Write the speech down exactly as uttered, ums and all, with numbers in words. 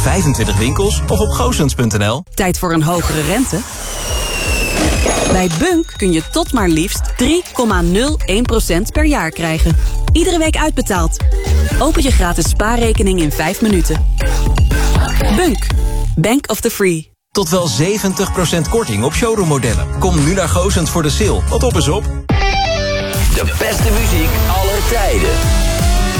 vijfentwintig winkels of op goosens punt n l. Tijd voor een hogere rente? Bij Bunk kun je tot maar liefst drie komma nul één procent per jaar krijgen. Iedere week uitbetaald. Open je gratis spaarrekening in vijf minuten. Bunk. Bank of the Free. Tot wel zeventig procent korting op showroommodellen. Kom nu naar Goosens voor de sale, want op is op. De beste muziek aller tijden.